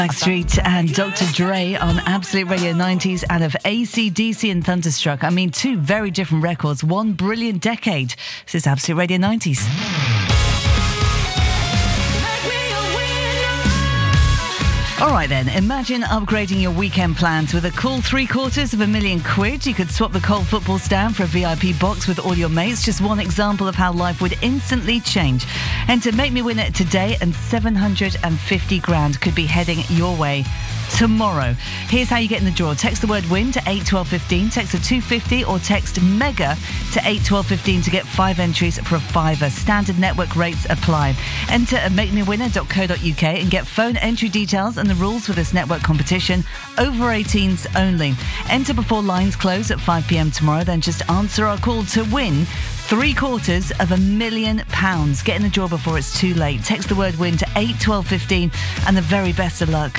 Backstreet and Dr. Dre on Absolute Radio 90s out of AC/DC and Thunderstruck. I mean, two very different records, one brilliant decade. This is Absolute Radio 90s. All right then, imagine upgrading your weekend plans with a cool £750,000. You could swap the Colt football stand for a VIP box with all your mates. Just one example of how life would instantly change. Enter Make Me Win It today and £750,000 could be heading your way tomorrow. Here's how you get in the draw. Text the word WIN to 81215, text a 250 or text MEGA to 81215 to get 5 entries for a £5. Standard network rates apply. Enter at makemewinner.co.uk and get phone entry details and the rules for this network competition. Over 18s only. Enter before lines close at 5 p.m. tomorrow, then just answer our call to win £750,000. Get in the draw before it's too late. Text the word WIN to 81215 and the very best of luck.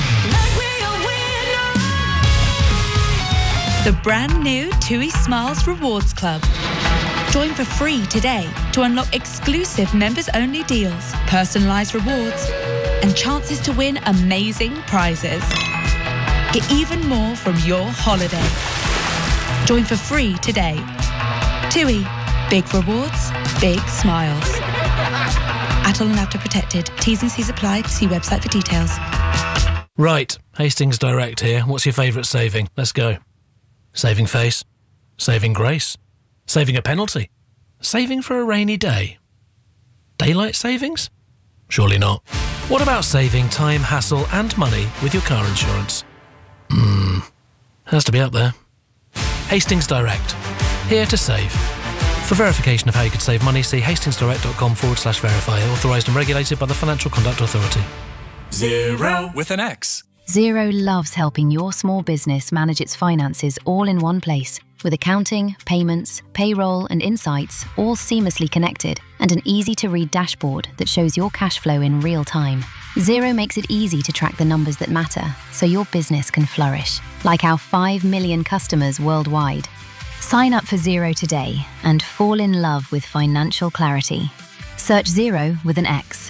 The brand new TUI Smiles Rewards Club. Join for free today to unlock exclusive members-only deals, personalised rewards, and chances to win amazing prizes. Get even more from your holiday. Join for free today. TUI. Big rewards, big smiles. Atoll and Avda protected. T's and C's apply. See website for details. Right, Hastings Direct here. What's your favourite saving? Let's go. Saving face? Saving grace? Saving a penalty? Saving for a rainy day? Daylight savings? Surely not. What about saving time, hassle and money with your car insurance? Has to be up there. Hastings Direct. Here to save. For verification of how you could save money, see hastingsdirect.com/verify. Authorised and regulated by the Financial Conduct Authority. Xero with an X. Xero loves helping your small business manage its finances all in one place, with accounting, payments, payroll and insights all seamlessly connected, and an easy-to-read dashboard that shows your cash flow in real time. Xero makes it easy to track the numbers that matter so your business can flourish, like our 5 million customers worldwide. Sign up for Xero today and fall in love with financial clarity. Search Xero with an X.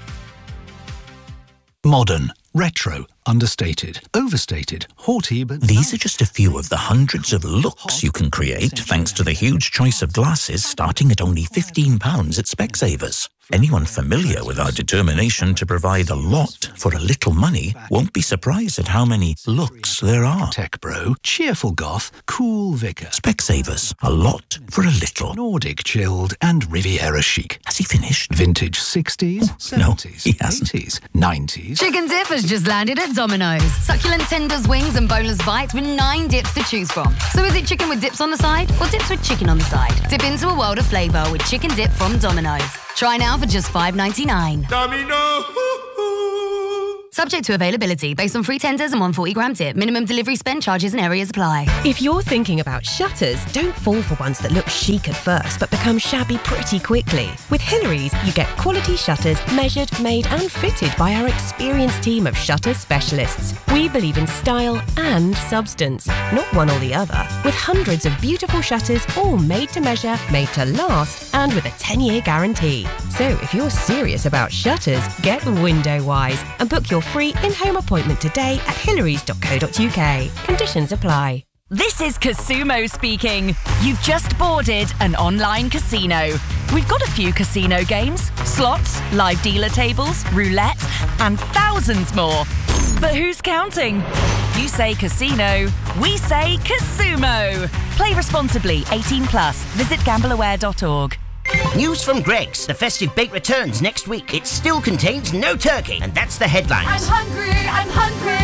Modern, retro, understated, overstated, haughty, but... These are just a few of the hundreds of looks you can create thanks to the huge choice of glasses starting at only £15 at Specsavers. Anyone familiar with our determination to provide a lot for a little money won't be surprised at how many looks there are. Tech bro, cheerful goth, cool vicar. Specsavers, a lot for a little. Nordic chilled and Riviera chic. Has he finished? Vintage 60s, 70s, no, he hasn't. 80s, 90s. Chicken dip has just landed at Domino's. Succulent tenders, wings and boneless bites with 9 dips to choose from. So is it chicken with dips on the side or dips with chicken on the side? Dip into a world of flavour with chicken dip from Domino's. Try now for just $5.99. Domino. Subject to availability based on free tenders and 140-gram tip. Minimum delivery spend charges and areas apply. If you're thinking about shutters, don't fall for ones that look chic at first but become shabby pretty quickly. With Hillary's, you get quality shutters measured, made and fitted by our experienced team of shutter specialists. We believe in style and substance, not one or the other. With hundreds of beautiful shutters, all made to measure, made to last, and with a 10-year guarantee. So if you're serious about shutters, get Window-Wise and book your free in-home appointment today at hillarys.co.uk. Conditions apply. This is Casumo speaking. You've just boarded an online casino. We've got a few casino games, slots, live dealer tables, roulette, and thousands more. But who's counting? You say casino, we say Casumo. Play responsibly, 18 plus. Visit gambleaware.org. News from Greggs. The festive bake returns next week. It still contains no turkey, and that's the headlines. I'm hungry.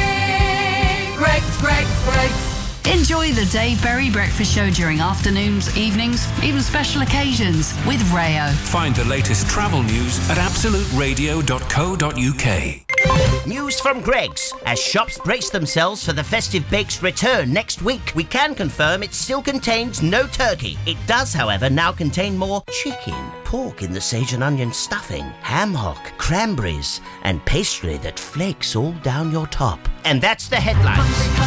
Greggs. Enjoy the Dave Berry Breakfast Show during afternoons, evenings, even special occasions with Rayo. Find the latest travel news at absoluteradio.co.uk. News from Greggs. As shops brace themselves for the festive bake's return next week, we can confirm it still contains no turkey. It does, however, now contain more chicken, pork in the sage and onion stuffing, ham hock, cranberries, and pastry that flakes all down your top. And that's the headlines.